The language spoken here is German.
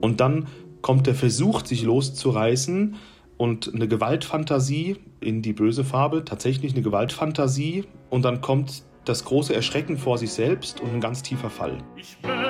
Und dann kommt der Versuch, sich loszureißen und eine Gewaltfantasie in die böse Farbe, tatsächlich eine Gewaltfantasie. Und dann kommt das große Erschrecken vor sich selbst und ein ganz tiefer Fall.